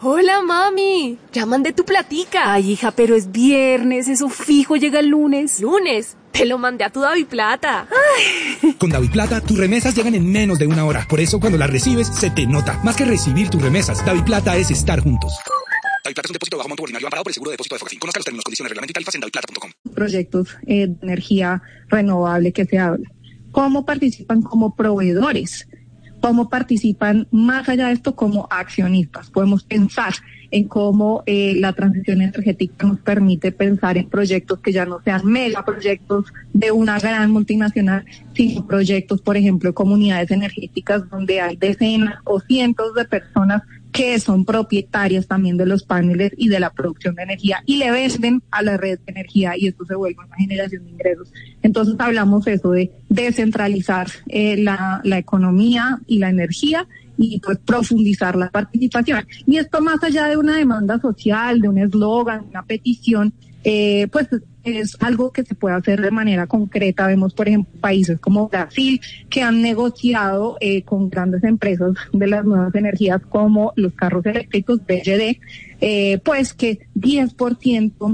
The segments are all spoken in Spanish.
Hola, mami. Ya mandé tu platica. Ay, hija, pero es viernes, eso fijo llega el lunes. ¿Lunes? Te lo mandé a tu DaviPlata. Ay. Con DaviPlata, tus remesas llegan en menos de una hora. Por eso, cuando las recibes, se te nota. Más que recibir tus remesas, DaviPlata es estar juntos. DaviPlata es un depósito de bajo monto ordinario amparado por el seguro de depósito de Fogafín. Conozca los términos, condiciones, reglamento y tarifas en daviplata.com. Proyectos de energía renovable que se habla. ¿Cómo participan como proveedores? ¿Cómo participan más allá de esto como accionistas? Podemos pensar en cómo la transición energética nos permite pensar en proyectos que ya no sean megaproyectos de una gran multinacional, sino proyectos, por ejemplo, de comunidades energéticas donde hay decenas o cientos de personas que son propietarias también de los paneles y de la producción de energía y le venden a la red de energía y esto se vuelve una generación de ingresos. Entonces hablamos eso de descentralizar la economía y la energía y pues profundizar la participación. Y esto más allá de una demanda social, de un eslogan, una petición, pues es algo que se puede hacer de manera concreta. Vemos, por ejemplo, países como Brasil que han negociado con grandes empresas de las nuevas energías como los carros eléctricos, BYD, pues que 10%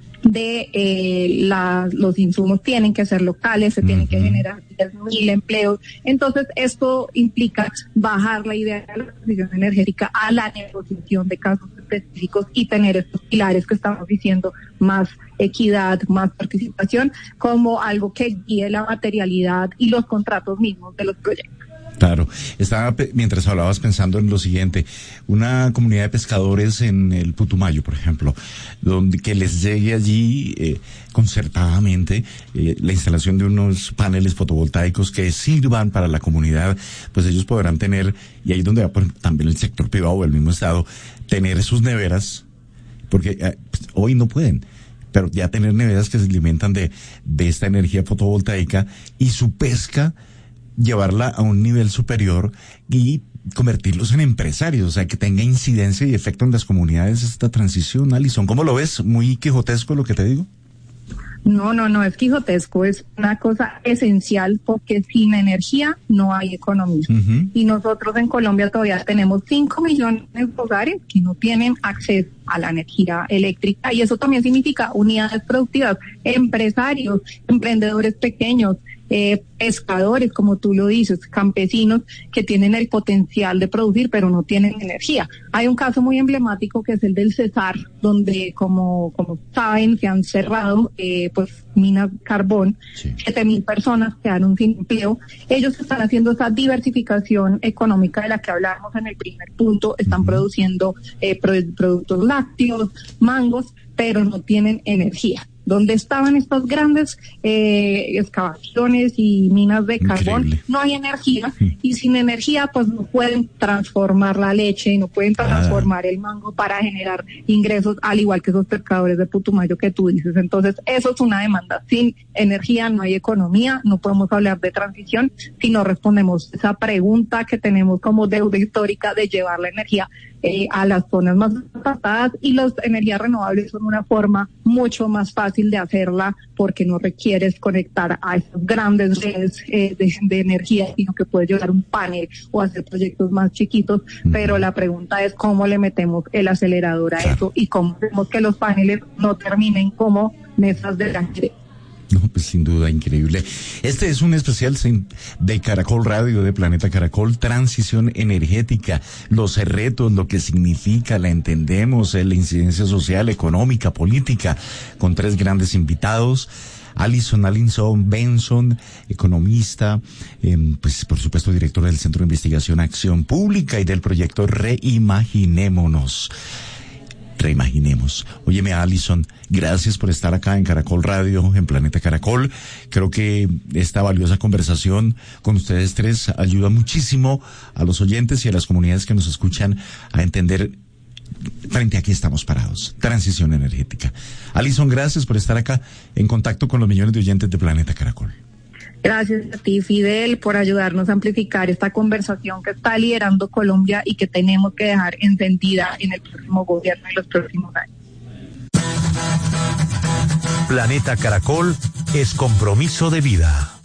de los insumos tienen que ser locales, se tienen que generar 10.000 empleos. Entonces, esto implica bajar la idea de la transición energética a la negociación de casos específicos y tener estos pilares que estamos diciendo, más equidad, más participación, como algo que guíe la materialidad y los contratos mismos de los proyectos. Claro, estaba mientras hablabas pensando en lo siguiente, una comunidad de pescadores en el Putumayo, por ejemplo, donde que les llegue allí concertadamente la instalación de unos paneles fotovoltaicos que sirvan para la comunidad, pues ellos podrán tener, y ahí es donde va también el sector privado o el mismo Estado, tener sus neveras, porque pues, hoy no pueden, pero ya tener neveras que se alimentan de esta energía fotovoltaica y su pesca llevarla a un nivel superior y convertirlos en empresarios, o sea, que tenga incidencia y efecto en las comunidades esta transición. Alison, ¿cómo lo ves? ¿Muy quijotesco lo que te digo? No es quijotesco, es una cosa esencial porque sin energía no hay economía. Y nosotros en Colombia todavía tenemos 5 millones de hogares que no tienen acceso a la energía eléctrica y eso también significa unidades productivas, empresarios, emprendedores pequeños, pescadores, como tú lo dices, campesinos que tienen el potencial de producir pero no tienen energía. Hay un caso muy emblemático que es el del Cesar, donde como saben se han cerrado pues minas carbón, 7.000 personas quedaron sin empleo. Ellos están haciendo esa diversificación económica de la que hablábamos en el primer punto, están produciendo productos lácteos, mangos, pero no tienen energía. Donde estaban estas grandes excavaciones y minas de carbón, no hay energía, y sin energía pues no pueden transformar la leche, no pueden transformar el mango para generar ingresos, al igual que esos pescadores de Putumayo que tú dices. Entonces eso es una demanda. Sin energía no hay economía, no podemos hablar de transición si no respondemos esa pregunta que tenemos como deuda histórica de llevar la energía a las zonas más apartadas, y las energías renovables son una forma mucho más fácil de hacerla porque no requieres conectar a esas grandes redes de energía, sino que puedes llevar un panel o hacer proyectos más chiquitos, pero la pregunta es cómo le metemos el acelerador a eso y cómo hacemos que los paneles no terminen como mesas de granje. No, pues sin duda, increíble. Este es un especial de Caracol Radio, de Planeta Caracol, transición energética, los retos, lo que significa, la entendemos, la incidencia social, económica, política, con 3 grandes invitados. Alison Benson, economista, pues por supuesto directora del Centro de Investigación Acción Pública y del proyecto Reimaginemos. Óyeme, Alison, gracias por estar acá en Caracol Radio, en Planeta Caracol. Creo que esta valiosa conversación con ustedes 3 ayuda muchísimo a los oyentes y a las comunidades que nos escuchan a entender frente a qué estamos parados. Transición energética. Alison, gracias por estar acá en contacto con los millones de oyentes de Planeta Caracol. Gracias a ti, Fidel, por ayudarnos a amplificar esta conversación que está liderando Colombia y que tenemos que dejar encendida en el próximo gobierno y los próximos años. Planeta Caracol es compromiso de vida.